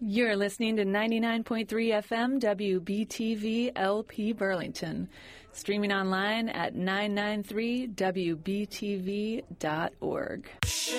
You're listening to 99.3 FM WBTV LP Burlington, streaming online at 993wbtv.org.